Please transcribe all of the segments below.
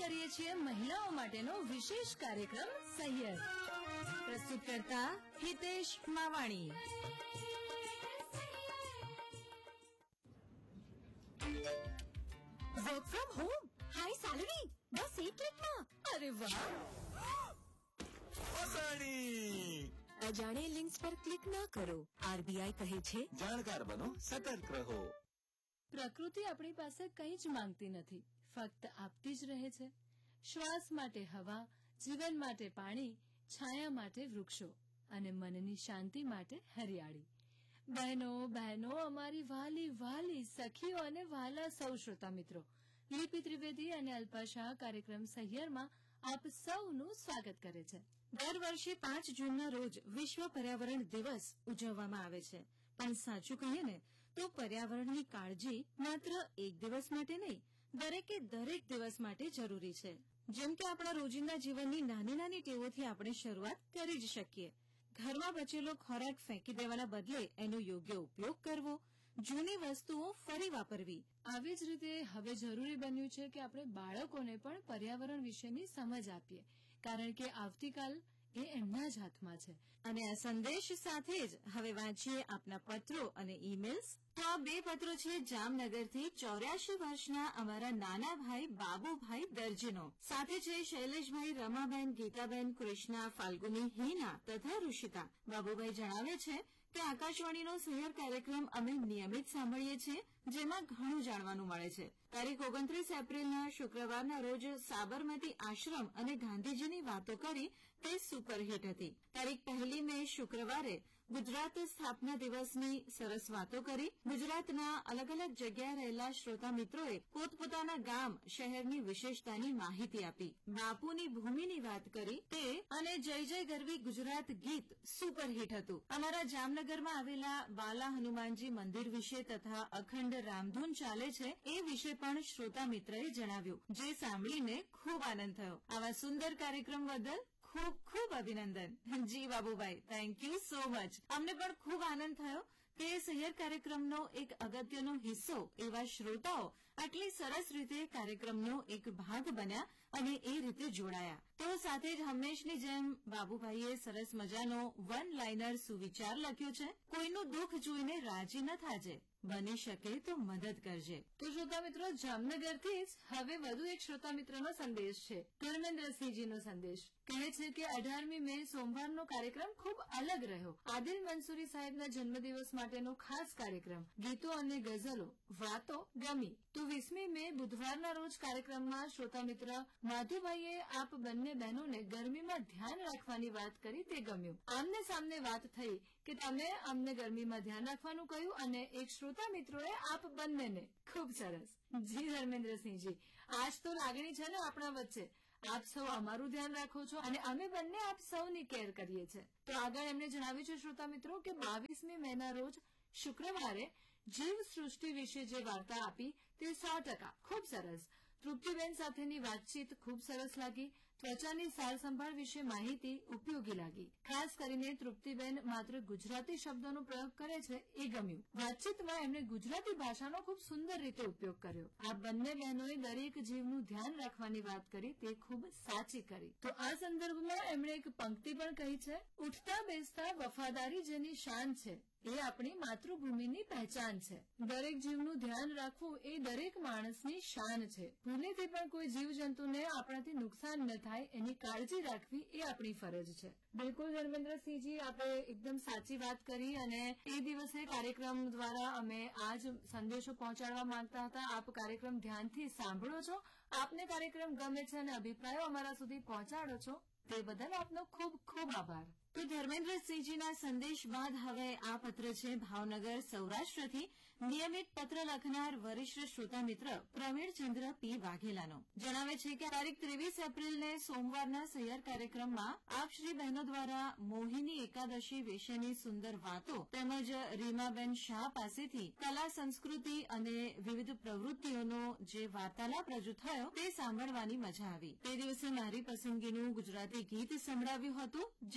કરીએ છીએ મહિલાઓ માટેનો વિશેષ કાર્યક્રમ સૈયર. પ્રસ્તુત કરતા Hitesh Mavani. Work from home, high salary, બસ એક ક્લિકમાં. અરે વાહ! અજાણે લિંક્સ પર ક્લિક ના કરો. આરબીઆઈ કહે છે, જાણકાર બનો, સતર્ક રહો. પ્રકૃતિ આપણી પાસે કંઈ જ માંગતી નથી, ફક્ત આપતી જ રહે છે. શ્વાસ માટે હવા, જીવન માટે પાણી, છાયા માટે વૃક્ષો અને મનની શાંતિ માટે હરિયાળી. બહેનો, અમારી વાલી વાલી સખીઓ અને વાલા સૌ શ્રોતા મિત્રો, લિપિ ત્રિવેદી અને અલ્પા શાહ કાર્યક્રમ સહિયરમાં આપ સૌનું સ્વાગત કરે છે. દર વર્ષે 5 જૂનના રોજ વિશ્વ પર્યાવરણ દિવસ ઉજવવામાં આવે છે. પણ સાચું કહીએ ને તો પર્યાવરણની કાળજી માત્ર એક દિવસ માટે નહીં, દરેકે દરેક દિવસ માટે જરૂરી છે. જેમ કે આપણા રોજિંદા જીવનની નાની નાની ટેવોથી આપણે શરૂઆત કરી જ શકીએ. ઘરમાં બચેલો ખોરાક ફેંકી દેવાના બદલે એનો યોગ્ય ઉપયોગ કરવો, જૂની વસ્તુઓ ફરી વાપરવી. આવી જ રીતે હવે જરૂરી બન્યું છે કે આપણે બાળકોને પણ પર્યાવરણ વિશેની સમજ આપીએ, કારણ કે આવતીકાલ એ એમના જ હાથમાં છે. અને આ સંદેશ સાથે જ હવે વાંચીએ આપના પત્રો અને ઈમેલ્સ. તો આ 2 પત્રો છે જામનગરથી 84 વર્ષના અમારા નાના ભાઈ બાબુભાઈ દરજીનો. સાથે છે શૈલેષભાઈ, રમાબેન, ગીતાબેન, કૃષ્ણા, ફાલ્ગુની, હિના તથા ઋષિતા. બાબુભાઈ જણાવે છે કે આકાશવાણીનો સહિયર કાર્યક્રમ અમે નિયમિત સાંભળીએ છીએ, જેમાં ઘણું જાણવાનું મળે છે. તારીખ 29 એપ્રિલના શુક્રવારના રોજ સાબરમતી આશ્રમ અને ગાંધીજીની વાતો કરી તે સુપરહિટ હતી. તારીખ 1 મે શુક્રવારે ગુજરાત સ્થાપના દિવસની સરસ વાતો કરી. ગુજરાતના અલગ અલગ જગ્યાએ રહેલા શ્રોતા મિત્રોએ પોતપોતાના ગામ, શહેરની વિશેષતાની માહિતી આપી. બાપુની ભૂમિની વાત કરી તે અને જય જય ગરવી ગુજરાત ગીત સુપરહિટ હતું. અમારા જામનગરમાં આવેલા બાલા હનુમાનજી મંદિર વિશે તથા અખંડ રામધૂન ચાલે છે એ વિશે પણ શ્રોતા મિત્રએ જણાવ્યું, જે સાંભળીને ખૂબ આનંદ થયો. આવા સુંદર કાર્યક્રમ બદલ ખૂબ ખૂબ અભિનંદન. જી Babubhai, thank you so much. અમને પણ ખૂબ આનંદ થયો કે સહિયર કાર્યક્રમનો એક અગત્યનો હિસ્સો એવા શ્રોતાઓ આટલી સરસ રીતે કાર્યક્રમનો એક ભાગ બન્યા અને એ રીતે જોડાયા. તો સાથે જ હંમેશની જેમ બાબુભાઈએ સરસ મજાનો વન લાઇનર સુવિચાર લખ્યો છે, કોઈનું દુઃખ જોઈને રાજી ન થાજે, બની શકે તો મદદ કરજે. તો શ્રોતા મિત્રો, જામનગરથી જ હવે વધુ એક શ્રોતા મિત્રનો સંદેશ છે. ધર્મેન્દ્રસિંહજીનો સંદેશ કહે છે કે 18મી મે સોમવારનો કાર્યક્રમ ખૂબ અલગ રહ્યો. આદિલ મંસૂરી સાહેબના જન્મદિવસ માટેનો ખાસ કાર્યક્રમ, ગીતો અને ગઝલો, વાતો ગમી. તો 20મી મે બુધવારના રોજ કાર્યક્રમમાં શ્રોતા મિત્ર માધુભાઈએ આપ બંને બહેનોને ગરમીમાં ધ્યાન રાખવાની વાત કરી, તે ગમ્યું. આમને સામને વાત થઈ કે તમે અમને ગરમીમાં ધ્યાન રાખવાનું કહ્યું અને એક શ્રોતા મિત્રોએ આપ બંનેને. ખૂબ સરસ. જી ધર્મેન્દ્રસિંહજી, આજ તો લાગણી છે ને આપણા વચ્ચે. આપ સૌ અમારું ધ્યાન રાખો છો અને અમે બંને આપ સૌની કેર કરીએ છીએ. તો આગળ એમને જણાવ્યું છે શ્રોતા મિત્રો કે 22મી મેના રોજ શુક્રવારે જીવ સૃષ્ટિ વિશે જે વાર્તા આપી તે 100% ખૂબ સરસ. તૃપ્તિબેન સાથેની વાતચીત ખૂબ સરસ લાગી. ત્વચાની સાર સંભાળ વિશે માહિતી ઉપયોગી લાગી. ખાસ કરીને તૃપ્તિબેન માત્ર ગુજરાતી શબ્દોનો પ્રયોગ કરે છે એ ગમ્યું. વાતચીતમાં એમણે ગુજરાતી ભાષાનો ખૂબ સુંદર રીતે ઉપયોગ કર્યો. આ બંને બહેનોએ દરેક જીવનું ધ્યાન રાખવાની વાત કરી, તે ખૂબ સાચી કરી. તો આ સંદર્ભમાં એમણે એક પંક્તિ પણ કહી છે, ઉઠતા બેસતા વફાદારી જેની શાન છે એ આપણી માતૃભૂમિની પહેચાન છે. દરેક જીવનું ધ્યાન રાખવું એ દરેક માણસની શાન છે. ભૂલેથી પણ કોઈ જીવજંતુને આપણાથી નુકસાન ન થાય એની કાળજી રાખવી એ આપણી ફરજ છે. બિલકુલ ધર્મેન્દ્રસિંહજી, આપણે એકદમ સાચી વાત કરી અને એ દિવસે કાર્યક્રમ દ્વારા અમે આ જ સંદેશો પહોંચાડવા માંગતા હતા. આપ કાર્યક્રમ ધ્યાનથી સાંભળો છો, આપને કાર્યક્રમ ગમે છે અને અભિપ્રાયો અમારા સુધી પહોંચાડો છો, તે બદલ આપનો ખૂબ ખૂબ આભાર. તો ધર્મેન્દ્રસિંહજીના સંદેશ બાદ હવે આ પત્ર છે ભાવનગર સૌરાષ્ટ્રથી નિયમિત પત્ર લખનાર વરિષ્ઠ શ્રોતા મિત્ર પ્રવીણચંદ્ર પી વાઘેલાનો. જણાવે છે કે તારીખ 23 એપ્રિલને સોમવારના સહિયર કાર્યક્રમમાં આપ શ્રી બહેનો દ્વારા મોહિની એકાદશી વિશેની સુંદર વાતો તેમજ રીમાબેન શાહ પાસેથી કલા, સંસ્કૃતિ અને વિવિધ પ્રવૃત્તિઓનો જે વાર્તાલાપ રજૂ થયો તે સાંભળવાની મજા આવી. તે દિવસે મારી પસંદગીનું ગુજરાતી ગીત સંભળાવ્યું હતું, જેનું મને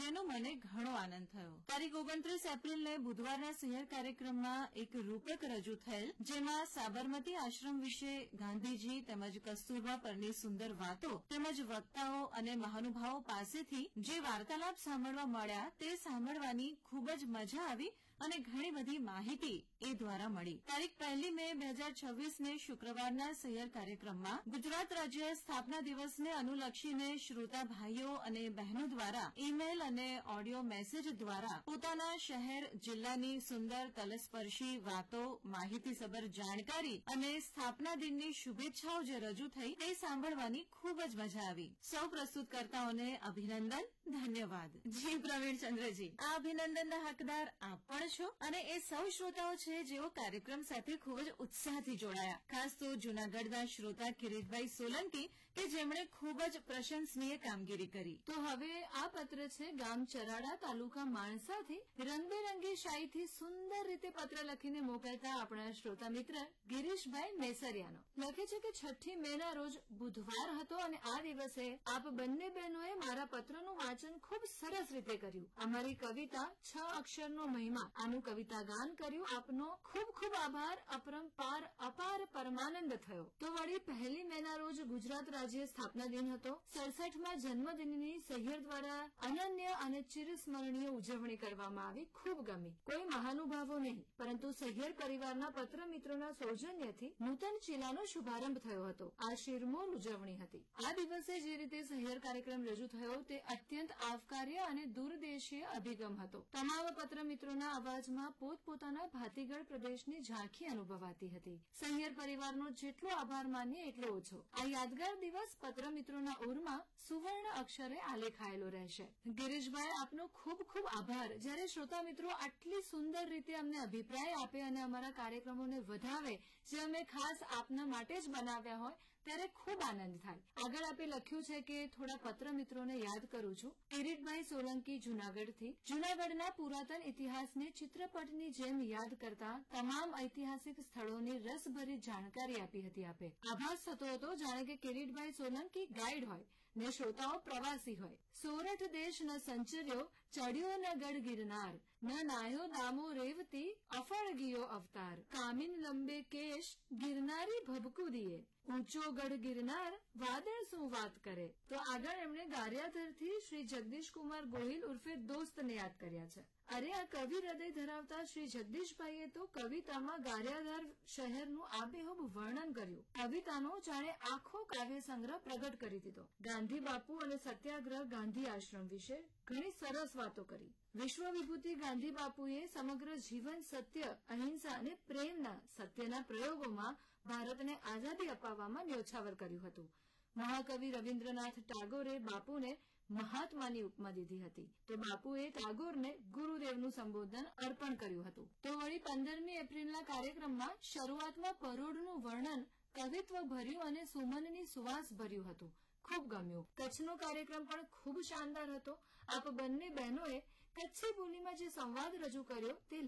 મને ઘણો આનંદ થયો. તારીખ 29 એપ્રિલને બુધવારના સહિયર કાર્યક્રમમાં એક રૂપક રજૂ થયેલ, જેમાં સાબરમતી આશ્રમ વિશે ગાંધીજી તેમજ કસ્તુરબા પરની સુંદર વાતો તેમજ વક્તાઓ અને મહાનુભાવો પાસેથી જે વાર્તાલાપ સાંભળવા મળ્યા તે સાંભળવાની ખૂબ જ મજા આવી અને ઘણી બધી માહિતી એ દ્વારા મળી. તારીખ 1 મે 2026ને શુક્રવારના સહિયર કાર્યક્રમમાં ગુજરાત રાજ્ય સ્થાપના દિવસને અનુલક્ષીને શ્રોતા ભાઈઓ અને બહેનો દ્વારા ઈમેલ અને ઓડિયો મેસેજ દ્વારા પોતાના શહેર જિલ્લાની સુંદર તલસ્પર્શી વાતો, માહિતીસભર જાણકારી અને સ્થાપના દિનની શુભેચ્છાઓ જે રજૂ થઈ તે સાંભળવાની ખૂબ જ મજા આવી. સૌ પ્રસ્તુતકર્તાઓને અભિનંદન, ધન્યવાદ. જી પ્રવીણચંદ્રજી, આ અભિનંદનના હકદાર આપ પણ છો અને એ સૌ શ્રોતાઓ છે જેઓ કાર્યક્રમ સાથે ખૂબ જ ઉત્સાહથી જોડાયા. ખાસ તો જૂનાગઢના શ્રોતા કિરીટભાઈ સોલંકી કે જેમણે ખૂબ જ પ્રશંસનીય કામગીરી કરી. તો હવે આ પત્ર છે ગામ ચરાડા, તાલુકા માણસાથી રંગબેરંગી શાહીથી સુંદર રીતે પત્ર લખીને મોકલતા આપણા શ્રોતા મિત્ર ગિરીશભાઈ મેસરિયાનો. લખે છે કે 6 મેના રોજ બુધવાર હતો અને આ દિવસે આપ બંને બહેનોએ મારા પત્રનું વાંચન ખૂબ સરસ રીતે કર્યું. અમારી કવિતા 6 અક્ષરનો મહિમા આનું કવિતા ગાન કર્યું. આપનો ખૂબ ખૂબ આભાર. અપરંપાર અપાર પરમાનંદ થયો. તો વળી 1 મેના રોજ ગુજરાત રાજ્ય સ્થાપના દિન હતો. 67માં જન્મદિનની સહિયર દ્વારા અનન્ય અને ચિરસ્મરણીય ઉજવણી કરવામાં આવી. ખૂબ ગમી. કોઈ મહાનુભાવો નહીં પરંતુ સહિયર પરિવારના પત્ર મિત્રોના સૌજન્યથી નૂતન ચિલાનો શુભારંભ થયો હતો. આ શિરમોર ઉજવણી હતી. આ દિવસે જે રીતે સહિયર કાર્યક્રમ રજૂ થયો તે અત્યંત આવકાર્ય અને દૂરદેશીય અભિગમ હતો. તમામ પત્ર મિત્રોના અવાજમાં પોતપોતાના ભાતીગળ પ્રદેશની ઝાંખી અનુભવાતી હતી. સહિયર પરિવારનો જેટલો આભાર માનીએ એટલો ઓછો. આ યાદગાર દિવસ પત્ર મિત્રોના ઓરમાં સુવર્ણ અક્ષરે આલેખાયેલો રહેશે. ગિરીશભાઈ, આપનો ખૂબ ખૂબ આભાર. જ્યારે શ્રોતા મિત્રો આટલી સુંદર રીતે અમને અભિપ્રાય આપે અને અમારા કાર્યક્રમોને વધાવે જે અમે ખાસ આપના માટે જ બનાવ્યા હોય ત્યારે ખૂબ આનંદ થાય. આગળ આપે લખ્યું છે કે થોડા પત્ર મિત્રોને યાદ કરું છું. કિરીટભાઈ સોલંકી જૂનાગઢથી જૂનાગઢના પુરાતન ઇતિહાસને ચિત્રપટની જેમ યાદ કરતા તમામ ઐતિહાસિક સ્થળોની રસભરી જાણકારી આપી હતી આપે. આભાસ થતો હતો જાણે કે કિરીટભાઈ સોલંકી ગાઈડ હોય ને શ્રોતાઓ પ્રવાસી હોય. સોરઠ દેશ ન સંચર્યો, ચડ્યો ન ગઢ ગિરનાર, ન નાયો દામો રેવતી, અફળ ગયો અવતાર, કામિન લંબે કેશ ગિરનારી ભબકુ દિયે, ઊંચો ગઢ ગિરનાર વાદળ શું વાત કરે. તો આગળ એમણે ગારિયાધરથી શ્રી જગદીશકુમાર ગોહિલ ઉર્ફે દોસ્તને યાદ કર્યા છે. અરે આ કવિ હૃદય ધરાવતા શ્રી જગદીશભાઈએ તો કવિતામાં ગારિયાધાર શહેરનું આબેહૂબ વર્ણન કર્યું. કવિતાનો જાણે આખો કાવ્ય સંગ્રહ પ્રગટ કરી દીધો. ગાંધી બાપુ અને સત્યાગ્રહ ગાંધી આશ્રમ વિશે ઘણી સરસ વાતો કરી. વિશ્વ વિભૂતિ ગાંધી બાપુએ સમગ્ર જીવન સત્ય, અહિંસા અને પ્રેમના સત્યના પ્રયોગોમાં ભારતને આઝાદી અપાવવામાં ન્યોછાવર કર્યું હતું. મહાકવિ રવિન્દ્રનાથ ટાગોરે બાપુને મહાત્માની ઉપમા દીધી હતી તો બાપુએ ટાગોરને ગુરુદેવનું સંબોધન અર્પણ કર્યું હતું. તો વળી 15મી એપ્રિલના કાર્યક્રમમાં શરૂઆતમાં પરોઢનું વર્ણન કવિત્વ ભર્યું અને સુમનની સુવાસ ભર્યું હતું. ખૂબ ગમ્યું. કચ્છનો કાર્યક્રમ પણ ખૂબ શાનદાર હતો. આપ બંને બહેનોએ કચ્છી બોલીમાં જે સંવાદ રજૂ કર્યો તે